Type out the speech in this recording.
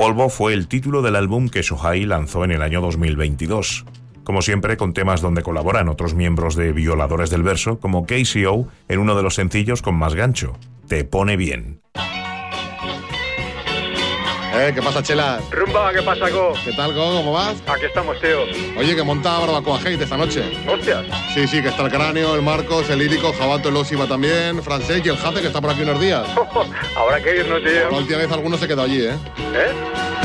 Polvo fue el título del álbum que Sohail lanzó en el año 2022. Como siempre, con temas donde colaboran otros miembros de Violadores del Verso, como KCO, en uno de los sencillos con más gancho, Te pone bien. ¿Qué pasa, Chela? Rumba, ¿qué pasa, Go? ¿Qué tal, Go? ¿Cómo vas? Aquí estamos, tío. Oye, que monta Barbacoa Hate esta noche. Hostias. Sí, que está el Cráneo, el Marcos, el Lírico, Jabato, el Osima también, Francés y el Jate, que está por aquí unos días. Habrá que irnos, tío. La última vez alguno se quedó allí, ¿eh? ¿Eh?